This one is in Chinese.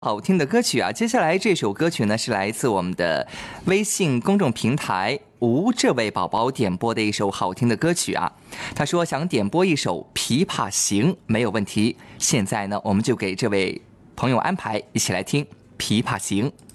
好听的歌曲啊，接下来这首歌曲呢是来自我们的微信公众平台吴这位宝宝点播的一首好听的歌曲啊。他说想点播一首《琵琶行》，没有问题。现在呢，我们就给这位朋友安排，一起来听《琵琶行》。